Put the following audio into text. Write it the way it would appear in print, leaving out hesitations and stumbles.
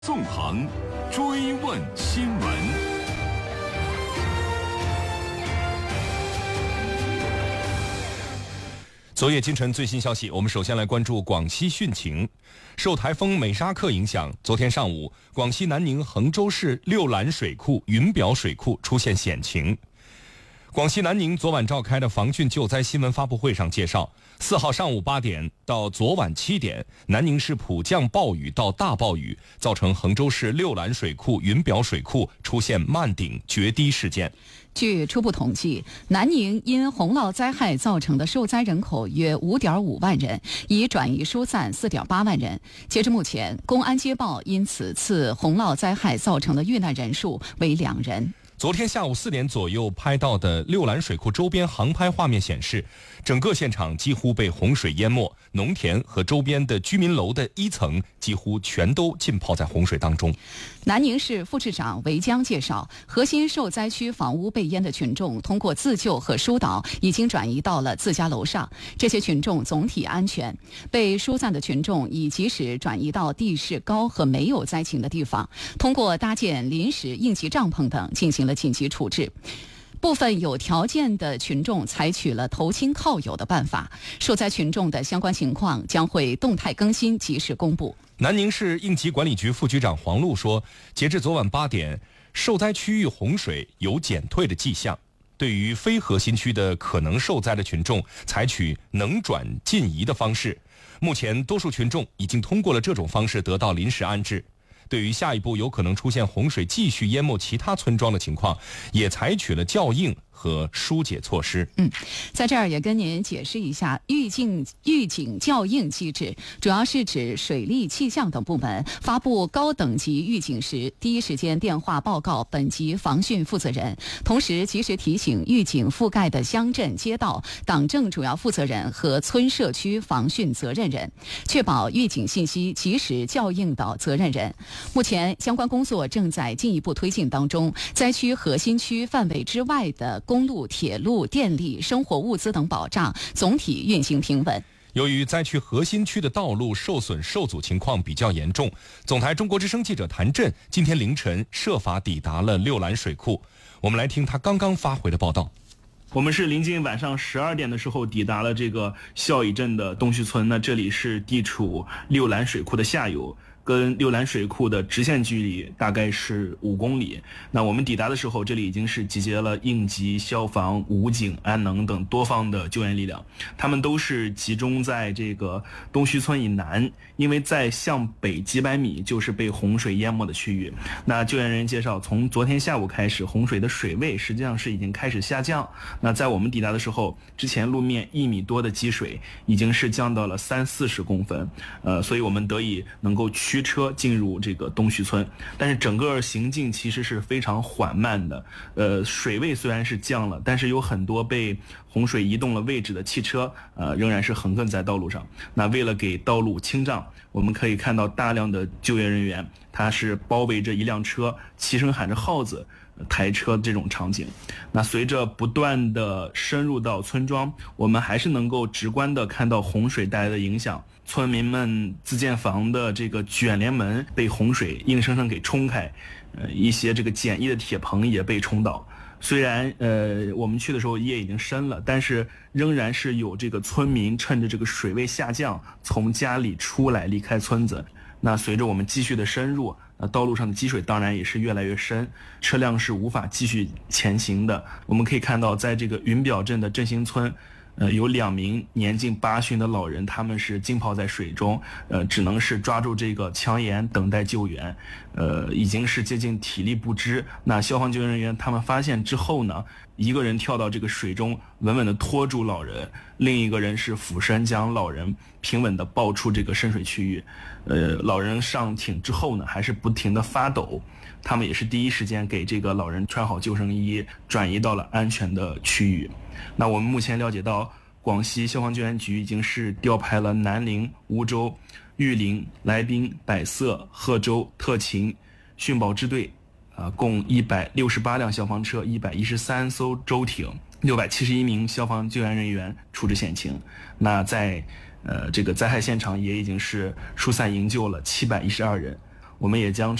纵横追问新闻。昨夜今晨最新消息，我们首先来关注广西汛情。受台风美沙克影响，昨天上午，广西南宁衡州市六兰水库、云表水库出现险情。广西南宁昨晚召开的防汛救灾新闻发布会上介绍，4号上午8点到昨晚7点，南宁市普降暴雨到大暴雨，造成衡州市六兰水库、云表水库出现漫顶决堤事件。 据初步统计，南宁因洪涝灾害造成的受灾人口约5.5万人，已转移疏散4.8万人。截至目前，公安接报因此次洪涝灾害造成的遇难人数为2人。 昨天下午4点左右拍到的六兰水库周边航拍画面显示，整个现场几乎被洪水淹没，农田和周边的居民楼的1层几乎全都浸泡在洪水当中。 南宁市副市长韦江介绍，核心受灾区房屋被淹的群众通过自救和疏导已经转移到了自家楼上，这些群众总体安全。被疏散的群众已及时转移到地势高和没有灾情的地方，通过搭建临时应急帐篷等进行了紧急处置。部分有条件的群众采取了投亲靠友的办法，受灾群众的相关情况将会动态更新，及时公布。 南宁市应急管理局副局长黄璐说，截至昨晚8点，受灾区域洪水有减退的迹象。对于非核心区的可能受灾的群众，采取能转尽移的方式。目前，多数群众已经通过了这种方式得到临时安置。对于下一步有可能出现洪水继续淹没其他村庄的情况，也采取了校应和疏解措施。 在这儿也跟您解释一下预警校应机制，主要是指水利气象等部门发布高等级预警时，第一时间电话报告本级防汛负责人，同时及时提醒预警覆盖的乡镇街道党政主要负责人和村社区防汛责任人，确保预警信息及时校应到责任人。目前相关工作正在进一步推进当中，灾区核心区范围之外的公路、铁路、电力、生活物资等保障总体运行平稳。 由于灾区核心区的道路受损受阻情况比较严重，总台中国之声记者谭震今天凌晨设法抵达了六兰水库。我们来听他刚刚发回的报道。 我们是临近晚上12点的时候抵达了这个孝义镇的东徐村，那这里是地处六兰水库的下游，跟六兰水库的直线距离大概是5公里。那我们抵达的时候，这里已经是集结了应急、消防、武警、安能等多方的救援力量，他们都是集中在这个东徐村以南，因为在向北几百米就是被洪水淹没的区域。那救援人员介绍，从昨天下午开始，洪水的水位实际上是已经开始下降。那在我们抵达的时候，之前路面1米多的积水已经是降到了30-40公分，所以我们得以能够驱车进入这个东徐村，但是整个行进其实是非常缓慢的。水位虽然是降了，但是有很多被洪水移动了位置的汽车，仍然是横亘在道路上。那为了给道路清障，我们可以看到大量的救援人员，他是包围着一辆车，齐声喊着号子，抬车这种场景。那随着不断的深入到村庄，我们还是能够直观的看到洪水带来的影响。村民们自建房的这个卷帘门被洪水硬生生给冲开，一些这个简易的铁棚也被冲倒。虽然我们去的时候夜已经深了，但是仍然是有这个村民趁着这个水位下降，从家里出来离开村子。那随着我们继续的深入，道路上的积水当然也是越来越深，车辆是无法继续前行的。我们可以看到，在这个云表镇的振兴村，有2名年近80的老人，他们是浸泡在水中，只能是抓住这个墙沿等待救援，已经是接近体力不支。那消防救援人员他们发现之后呢，一个人跳到这个水中，稳稳地拖住老人，另一个人是俯身将老人平稳地抱出这个深水区域。老人上艇之后呢，还是不停地发抖，他们也是第一时间给这个老人穿好救生衣，转移到了安全的区域。那我们目前了解到，广西消防救援局已经是调派了南宁、梧州、玉林、来宾、百色、贺州、特勤、汛保支队，共168辆消防车、113艘舟艇、671名消防救援人员处置险情。那在这个灾害现场也已经是疏散营救了712人。 我们也将